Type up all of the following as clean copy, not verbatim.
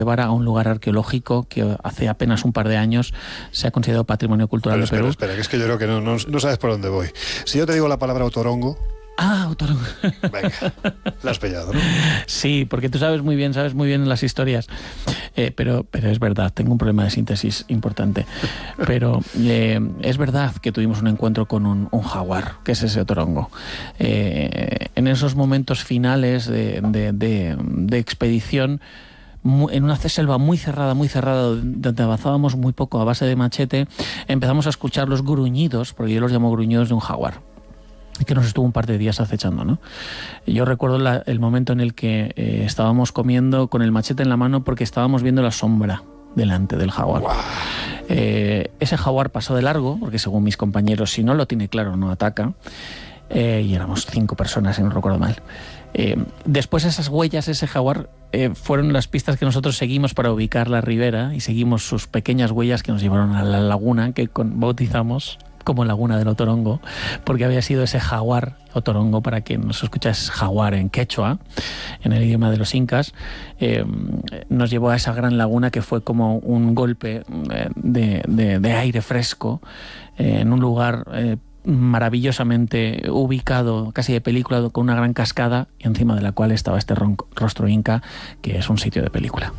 llevar a un lugar arqueológico que hace apenas un par de años se ha considerado Patrimonio Cultural de Perú. Espera, que es que yo creo que no sabes por dónde voy. Si yo te digo la palabra otorongo... Otorongo. Venga, la has pillado, ¿no? Sí, porque tú sabes muy bien las historias. Pero es verdad, tengo un problema de síntesis importante. Pero es verdad que tuvimos un encuentro con un jaguar, que es ese otorongo. En esos momentos finales de expedición, en una selva muy cerrada, donde avanzábamos muy poco a base de machete, empezamos a escuchar los gruñidos, porque yo los llamo gruñidos de un jaguar, que nos estuvo un par de días acechando, ¿no? Yo recuerdo el momento en el que estábamos comiendo con el machete en la mano porque estábamos viendo la sombra delante del jaguar. Wow. Ese jaguar pasó de largo, porque según mis compañeros, si no lo tiene claro, no ataca, y éramos 5 personas, si no recuerdo mal. Después esas huellas, ese jaguar, fueron las pistas que nosotros seguimos para ubicar la ribera, y seguimos sus pequeñas huellas que nos llevaron a la laguna que bautizamos como Laguna del Otorongo, porque había sido ese jaguar, otorongo, para quien nos escucha, es jaguar en quechua, en el idioma de los incas, nos llevó a esa gran laguna que fue como un golpe de aire fresco, en un lugar maravillosamente ubicado, casi de película, con una gran cascada, y encima de la cual estaba este rostro inca, que es un sitio de película.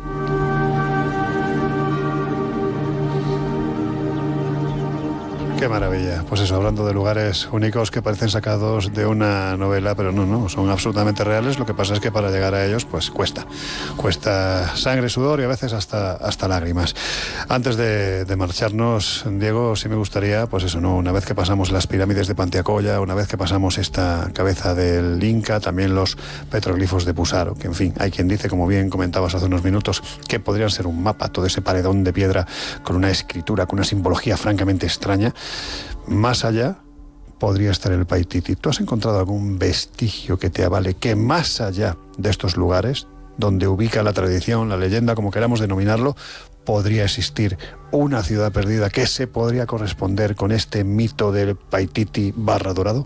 Qué maravilla. Pues eso, hablando de lugares únicos que parecen sacados de una novela, pero no, son absolutamente reales. Lo que pasa es que para llegar a ellos, pues cuesta sangre, sudor y a veces hasta lágrimas. Antes de marcharnos, Diego, sí me gustaría, pues eso, ¿no? Una vez que pasamos las pirámides de Panteacoya, una vez que pasamos esta cabeza del Inca, también los petroglifos de Pusaro, que en fin, hay quien dice, como bien comentabas hace unos minutos, que podrían ser un mapa, todo ese paredón de piedra con una escritura, con una simbología francamente extraña. Más allá podría estar el Paititi. ¿Tú has encontrado algún vestigio que te avale que más allá de estos lugares, donde ubica la tradición, la leyenda, como queramos denominarlo, podría existir una ciudad perdida que se podría corresponder con este mito del Paititi /Dorado?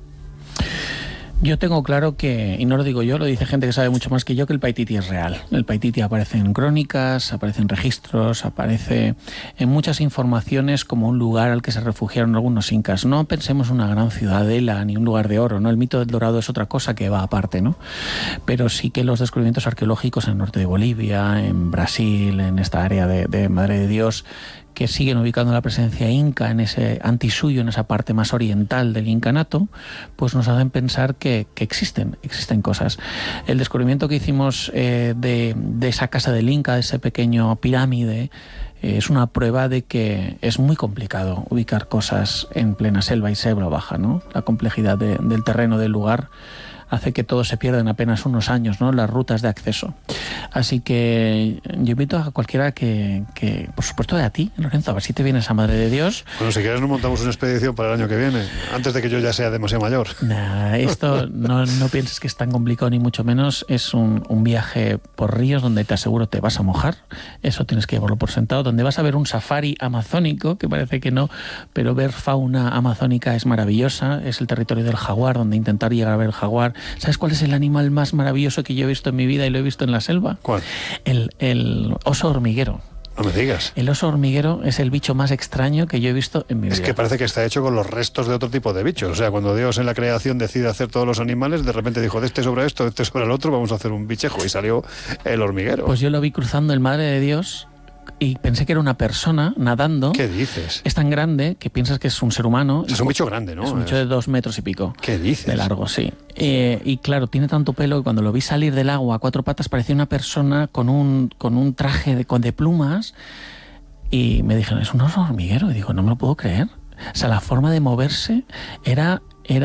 Yo tengo claro que, y no lo digo yo, lo dice gente que sabe mucho más que yo, que el Paititi es real. El Paititi aparece en crónicas, aparece en registros, aparece en muchas informaciones como un lugar al que se refugiaron algunos incas. No pensemos en una gran ciudadela ni un lugar de oro, ¿no? El mito del Dorado es otra cosa que va aparte, ¿no? Pero sí que los descubrimientos arqueológicos en el norte de Bolivia, en Brasil, en esta área de Madre de Dios, que siguen ubicando la presencia inca en ese antisuyo, en esa parte más oriental del incanato, pues nos hacen pensar que existen cosas. El descubrimiento que hicimos de esa casa del Inca, de ese pequeño pirámide, es una prueba de que es muy complicado ubicar cosas en plena selva y selva baja, ¿no? La complejidad del terreno del lugar hace que todo se pierda en apenas unos años, ¿no? Las rutas de acceso. Así que yo invito a cualquiera que por supuesto, a ti, Lorenzo, a ver si te vienes a Madre de Dios. Bueno, si quieres nos montamos una expedición para el año que viene, antes de que yo ya sea demasiado mayor. Nah, esto no pienses que es tan complicado, ni mucho menos. Es un viaje por ríos donde te aseguro te vas a mojar. Eso tienes que llevarlo por sentado. Donde vas a ver un safari amazónico, que parece que no, pero ver fauna amazónica es maravillosa. Es el territorio del jaguar, donde intentar llegar a ver el jaguar. ¿Sabes cuál es el animal más maravilloso que yo he visto en mi vida y lo he visto en la selva? ¿Cuál? El oso hormiguero. No me digas. El oso hormiguero es el bicho más extraño que yo he visto en mi vida. Es que parece que está hecho con los restos de otro tipo de bichos. O sea, cuando Dios en la creación decide hacer todos los animales, de repente dijo, de este sobre esto, de este sobre el otro, vamos a hacer un bichejo. Y salió el hormiguero. Pues yo lo vi cruzando el Madre de Dios y pensé que era una persona nadando. ¿Qué dices? Es tan grande que piensas que es un ser humano. Es un bicho grande, ¿no? Es un bicho de 2 metros y pico. ¿Qué dices? De largo, sí. Y claro, tiene tanto pelo que cuando lo vi salir del agua a 4 patas parecía una persona con un traje de plumas, y me dijeron, es un oso hormiguero. Y digo, no me lo puedo creer. O sea, la forma de moverse era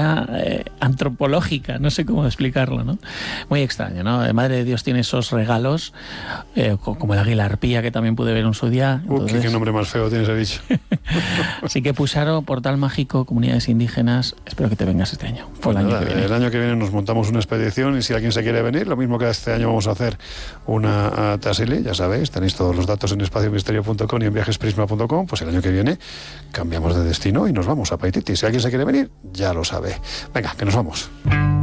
antropológica, no sé cómo explicarlo, ¿no? Muy extraño, ¿no? Madre de Dios tiene esos regalos, como el águila arpía, que también pude ver en su día. Entonces... ¿Qué nombre más feo tiene ese bicho? Así que Pusaro, Portal Mágico, comunidades indígenas, espero que te vengas este año. Pues nada, el año que viene nos montamos una expedición, y si alguien se quiere venir, lo mismo que este año vamos a hacer una a Tassili, ya sabéis, tenéis todos los datos en espaciomisterio.com y en viajesprisma.com, pues el año que viene cambiamos de destino y nos vamos a Paititi. Si alguien se quiere venir, ya lo sabe. Venga, que nos vamos.